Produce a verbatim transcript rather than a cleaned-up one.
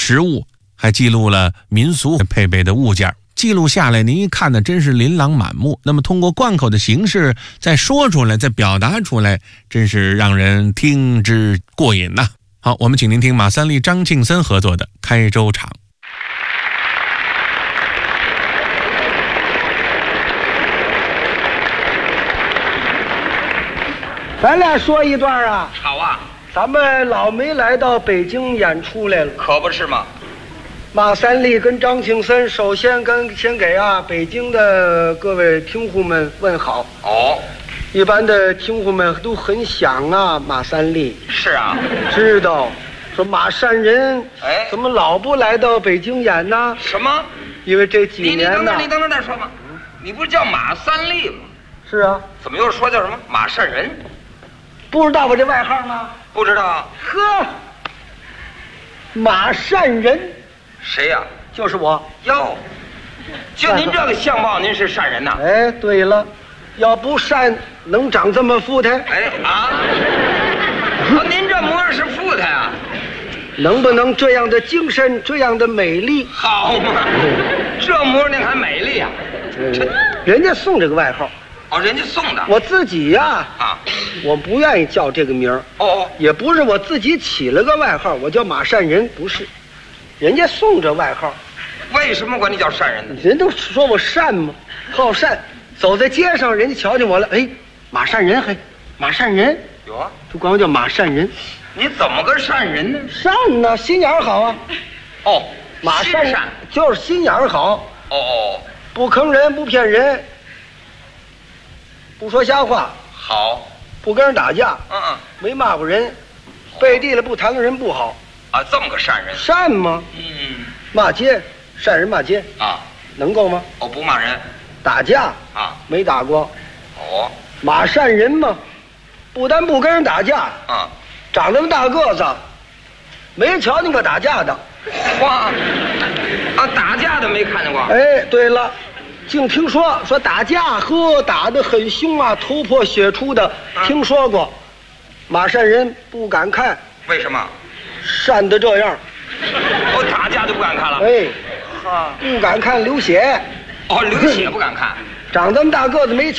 食物，还记录了民俗配备的物件。记录下来，您一看呢，真是琳琅满目。那么通过贯口的形式再说出来，再表达出来，真是让人听之过瘾呐、啊。好，我们请您听马三立、张庆森合作的《开州场》。 咱俩说一段啊。 好啊， 咱们老没来到北京演出来了， 可不是吗？ 马三立跟张庆森首先跟先给啊北京的各位听户们问好。 哦， 一般的听户们都很想啊马三立， 是啊， 知道说马善人哎怎么老不来到北京演呢？ 什么？ 因为这几你你年呢等等，你等等再说吧。你不是叫马三立吗？ 是啊， 怎么又说叫什么马善人？ 不知道我这外号吗？ 不知道。 呵，马善人谁呀、 就是我。 哟，就您这个相貌，您是善人呐？ 哎，对了，要不善能长这么富态？ 哎啊，哦，您这模样是富态啊？ 能不能这样的精神，这样的美丽？ 好嘛，这模样您还美丽啊？ 人家送这个外号， 哦，人家送的。 我自己呀、 啊， 我不愿意叫这个名儿。 哦哦， 也不是我自己起了个外号，我叫马善人，不是，人家送这外号。 为什么管你叫善人呢？ 人都说我善嘛，好善，走在街上，人家瞧见我了，哎，马善人，嘿，马善人， 有啊， 就管我叫马善人。 你怎么个善人呢？ 善呢，心眼儿好啊。 哦， 马善人心善。 就是心眼儿好， 哦哦， 不坑人，不骗人，不说瞎话， 好， 不跟人打架， 嗯嗯， 没骂过人，背地里不谈个人不好， 啊，这么个善人。 善吗？ 嗯， 骂街，善人骂街， 啊， 能够吗？ 哦，不骂人。 打架啊， 没打过， 哦， 马善人嘛，不但不跟人打架， 啊， 长那么大个子，没瞧见过打架的。 哇，啊，打架的没看见过。 哎，对了，净听说说打架，呵，打得很凶啊，头破血出的， 啊听说过。马善人不敢看， 为什么？ 善得这样， 我打架就不敢看了。 哎， 啊， 不敢看流血， 哦，流血不敢看。 长这么大个子没